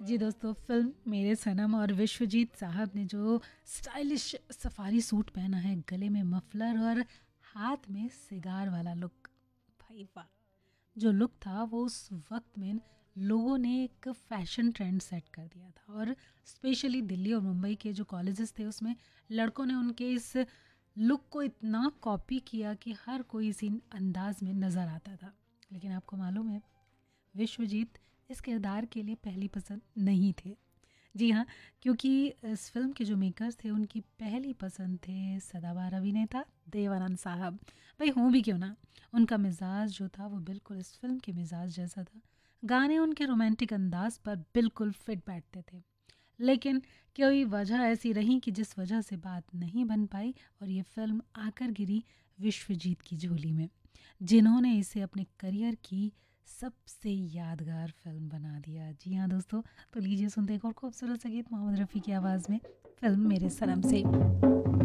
जी दोस्तों, फ़िल्म मेरे सनम और विश्वजीत साहब ने जो स्टाइलिश सफारी सूट पहना है, गले में मफलर और हाथ में सिगार वाला लुक, भाई वाह! जो लुक था वो उस वक़्त में लोगों ने एक फ़ैशन ट्रेंड सेट कर दिया था और स्पेशली दिल्ली और मुंबई के जो कॉलेजेस थे उसमें लड़कों ने उनके इस लुक को इतना कॉपी किया कि हर कोई इसी अंदाज़ में नज़र आता था। लेकिन आपको मालूम है, विश्वजीत इस किरदार के लिए पहली पसंद नहीं थे। जी हाँ, क्योंकि इस फ़िल्म के जो मेकर्स थे उनकी पहली पसंद थे सदाबहार अभिनेता देवानंद साहब। भाई हों भी क्यों ना, उनका मिज़ाज जो था वो बिल्कुल इस फ़िल्म के मिज़ाज जैसा था। गाने उनके रोमांटिक अंदाज़ पर बिल्कुल फिट बैठते थे। लेकिन कोई वजह ऐसी रही कि जिस वजह से बात नहीं बन पाई और ये फ़िल्म आकर गिरी विश्वजीत की झोली में, जिन्होंने इसे अपने करियर की सबसे यादगार फ़िल्म बना दिया। जी हाँ दोस्तों, तो लीजिए सुनते हैं एक और खूबसूरत सा गीत मोहम्मद रफ़ी की आवाज़ में, फ़िल्म मेरे सनम से।